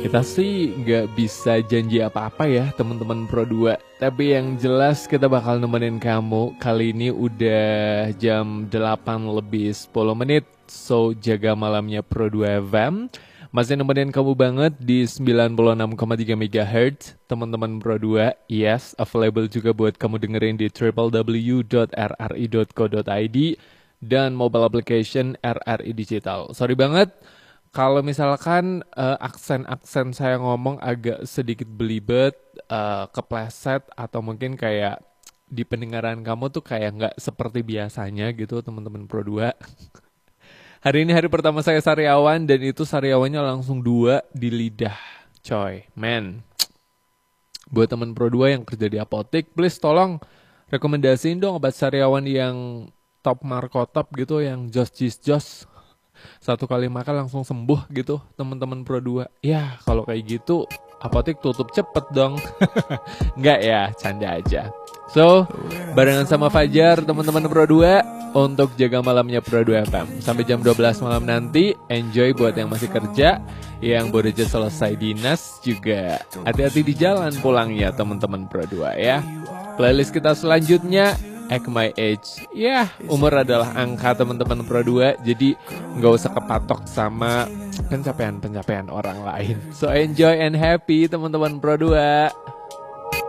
Kita sih nggak bisa janji apa-apa ya teman-teman Pro 2. Tapi yang jelas kita bakal nemenin kamu. Kali ini udah jam 8 lebih 10 menit. So jaga malamnya Pro 2 FM. Masih nemenin kamu banget di 96,3 MHz. Teman-teman Pro 2, yes, available juga buat kamu dengerin di www.rri.co.id dan mobile application RRI Digital. Sorry banget kalau misalkan aksen-aksen saya ngomong agak sedikit belibet, kepleset, atau mungkin kayak di pendengaran kamu tuh kayak nggak seperti biasanya gitu teman-teman Pro 2. Hari ini hari pertama saya sariawan dan itu sariawannya langsung 2 di lidah. Coy, man. Buat teman Pro 2 yang kerja di apotek, please tolong rekomendasiin dong obat sariawan yang top markotop gitu, yang jos. Satu kali makan langsung sembuh gitu teman-teman Pro 2. Ya kalau kayak gitu apotek tutup cepet dong. Enggak ya, canda aja. So barengan sama Fajar teman-teman Pro 2 untuk jaga malamnya Pro 2 FM. Sampai jam 12 malam nanti. Enjoy buat yang masih kerja, yang baru aja selesai dinas juga. Hati-hati di jalan pulangnya teman-teman Pro 2 ya. Playlist kita selanjutnya Act My Age. Ya, umur adalah angka teman-teman Pro 2. Jadi nggak usah kepatok sama pencapaian-pencapaian orang lain. So enjoy and happy teman-teman Pro 2.